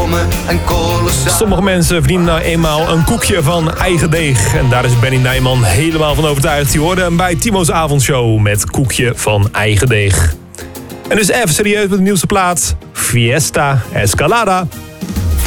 enorme en kolossaal. Sommige mensen verdienen nou eenmaal een koekje van eigen deeg. En daar is Benny Nijman helemaal van overtuigd. Je hoorde hem bij Timo's avondshow met koekje van eigen deeg. En dus even serieus met de nieuwste plaat. Fiesta Escalada.